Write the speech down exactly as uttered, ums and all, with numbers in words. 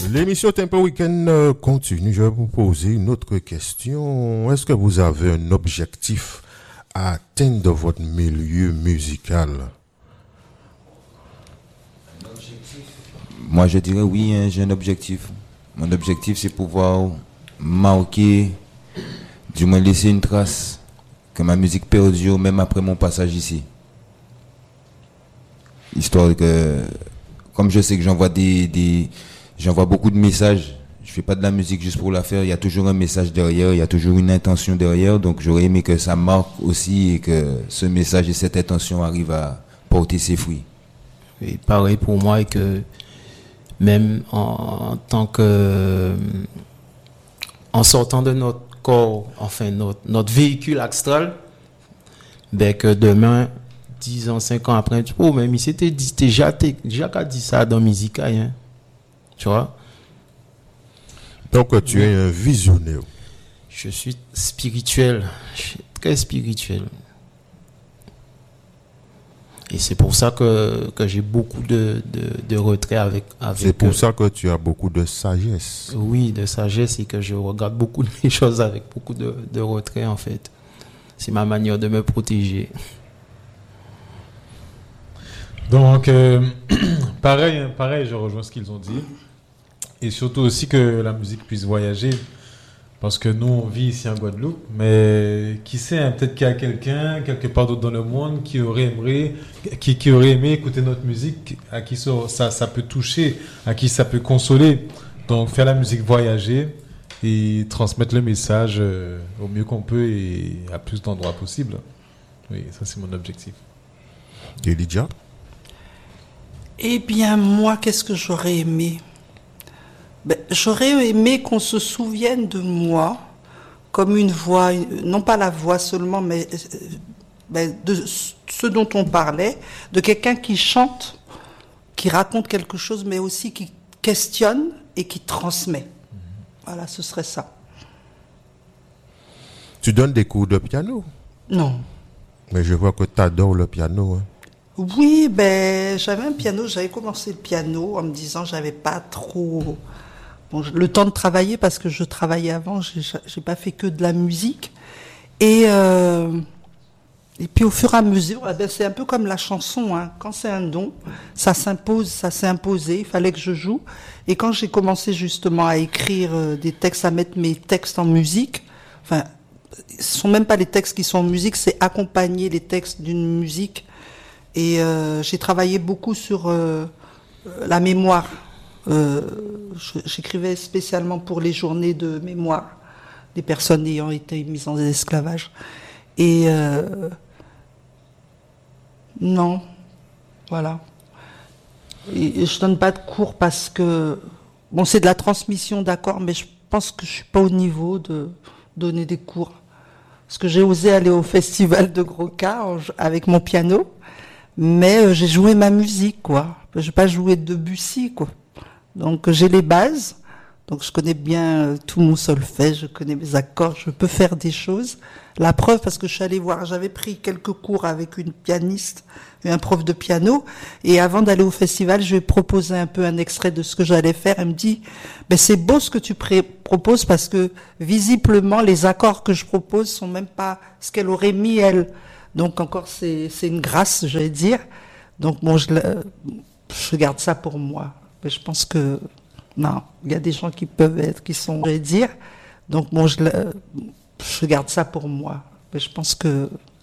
L'émission Tempo Week-end continue. Je vais vous poser une autre question. Est-ce que vous avez un objectif à atteindre dans votre milieu musical? Un objectif? Moi, je dirais oui, hein, j'ai un objectif. Mon objectif, c'est pouvoir marquer, du moins laisser une trace, que ma musique perdure même après mon passage ici. Histoire que, comme je sais que j'envoie des, des j'envoie beaucoup de messages, je fais pas de la musique juste pour la faire, il y a toujours un message derrière, il y a toujours une intention derrière, donc j'aurais aimé que ça marque aussi et que ce message et cette intention arrivent à porter ses fruits. Et pareil pour moi, et que même en, en tant que, en sortant de notre corps, enfin notre, notre véhicule astral, ben que demain, dix ans, cinq ans après, tu peux, oh, même il s'était dit, t'es déjà, t'es, déjà qu'à dit ça dans musique, hein. Tu vois? Donc tu es un visionnaire. Je suis spirituel, je suis très spirituel. Et c'est pour ça que, que j'ai beaucoup de, de, de retrait avec, avec... C'est pour euh, ça que tu as beaucoup de sagesse. Oui, de sagesse, et que je regarde beaucoup de mes choses avec beaucoup de, de retrait, en fait. C'est ma manière de me protéger. Donc, euh, pareil, pareil, je rejoins ce qu'ils ont dit. Et surtout aussi que la musique puisse voyager. Parce que nous, on vit ici en Guadeloupe. Mais qui sait, hein, peut-être qu'il y a quelqu'un, quelque part d'autre dans le monde, qui aurait aimé, qui, qui aurait aimé écouter notre musique, à qui ça, ça, ça peut toucher, à qui ça peut consoler. Donc, faire la musique voyager et transmettre le message euh, au mieux qu'on peut et à plus d'endroits possible. Oui, ça, c'est mon objectif. Et Lydia? Eh bien, moi, qu'est-ce que j'aurais aimé? Ben, j'aurais aimé qu'on se souvienne de moi comme une voix, non pas la voix seulement, mais ben, de ce dont on parlait, de quelqu'un qui chante, qui raconte quelque chose, mais aussi qui questionne et qui transmet. Voilà, ce serait ça. Tu donnes des cours de piano? Non. Mais je vois que tu adores le piano. Hein. Oui, ben, j'avais un piano, j'avais commencé le piano en me disant que j'avais pas trop bon, le temps de travailler parce que je travaillais avant, j'ai, j'ai pas fait que de la musique. Et, euh, et puis au fur et à mesure, eh ben, c'est un peu comme la chanson, hein. Quand c'est un don, ça s'impose, ça s'est imposé, il fallait que je joue. Et quand j'ai commencé justement à écrire euh, des textes, à mettre mes textes en musique, enfin, ce sont même pas les textes qui sont en musique, c'est accompagner les textes d'une musique. Et euh, j'ai travaillé beaucoup sur euh, la mémoire. Euh, j'écrivais spécialement pour les journées de mémoire des personnes ayant été mises en esclavage. Et euh, non, voilà. Et, et je donne pas de cours parce que bon, c'est de la transmission, d'accord, mais je pense que je suis pas au niveau de donner des cours. Parce que j'ai osé aller au festival de Grosca avec mon piano. Mais euh, j'ai joué ma musique, quoi. Je n'ai pas joué de Debussy, quoi. Donc j'ai les bases, donc je connais bien euh, tout mon solfège, je connais mes accords, je peux faire des choses. La preuve, parce que je suis allée voir, j'avais pris quelques cours avec une pianiste, un prof de piano, et avant d'aller au festival, je lui ai proposé un peu un extrait de ce que j'allais faire. Elle me dit, ben c'est beau ce que tu pré- proposes, parce que visiblement les accords que je propose sont même pas ce qu'elle aurait mis elle. Donc encore, c'est, c'est une grâce, je vais dire. Donc bon, je, je garde ça pour moi. Mais je pense que, non, il y a des gens qui peuvent être, qui sont, je vais dire. Donc bon, je, je garde ça pour moi. Mais je pense que